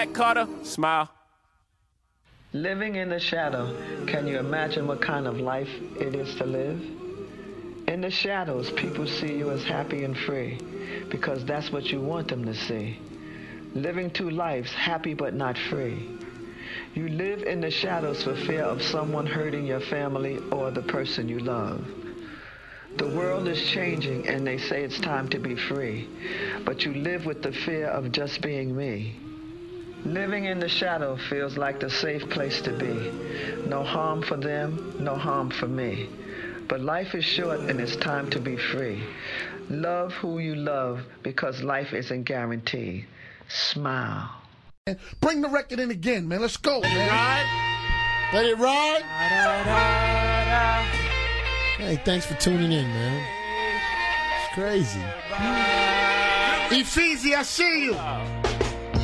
Matt Carter, smile. Living in the shadow, can you imagine what kind of life it is to live? In the shadows, people see you as happy and free because that's what you want them to see. Living two lives, happy but not free. You live in the shadows for fear of someone hurting your family or the person you love. The world is changing and they say it's time to be free, but you live with the fear of just being me. Living in the shadow feels like the safe place to be. No harm for them, no harm for me. But life is short and it's time to be free. Love who you love because life isn't guaranteed. Smile. Bring the record in again, man. Let's go, man. Ride. Let it ride. Hey, thanks for tuning in, man. It's crazy. Easy, I see you.